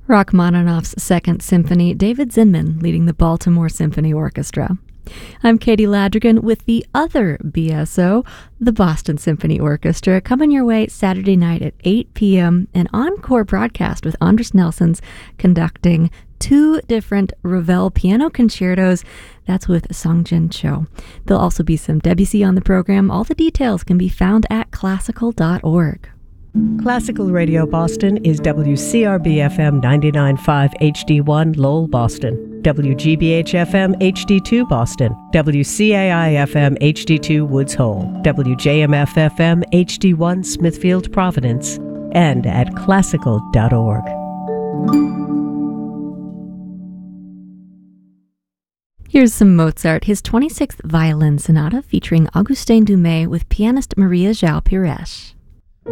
Rachmaninoff's Second Symphony, David Zinman leading the Baltimore Symphony Orchestra. I'm Katie Ladrigan with the other BSO, the Boston Symphony Orchestra, coming your way Saturday night at 8 p.m., an encore broadcast with Andris Nelsons conducting two different Ravel piano concertos. That's with Songjin Cho. There'll also be some Debussy on the program. All the details can be found at classical.org. Classical Radio Boston is WCRB-FM 99.5 HD1 Lowell, Boston, WGBH-FM HD2 Boston, WCAI-FM HD2 Woods Hole, WJMF-FM HD1 Smithfield, Providence, and at classical.org. Here's some Mozart, his 26th Violin Sonata featuring Augustin Dumay with pianist Maria João Pires.